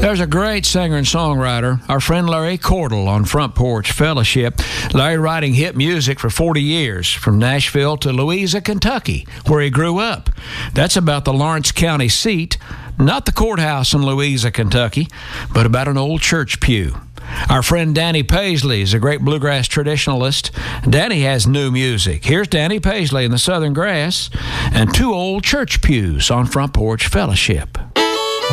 There's a great singer and songwriter, our friend Larry Cordell on Front Porch Fellowship. Larry writing hit music for 40 years, from Nashville to Louisa, Kentucky, where he grew up. That's about the Lawrence County seat, not the courthouse in Louisa, Kentucky, but about an old church pew. Our friend Danny Paisley is a great bluegrass traditionalist. Danny has new music. Here's Danny Paisley in the Southern Grass and Two Old Church Pews on Front Porch Fellowship.